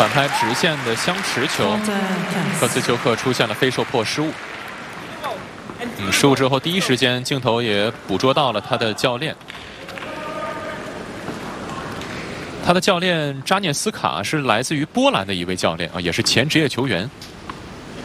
反拍直线的相持球，科兹丘克出现了非受迫失误。失误之后，第一时间镜头也捕捉到了他的教练。他的教练扎涅斯卡是来自于波兰的一位教练啊，也是前职业球员。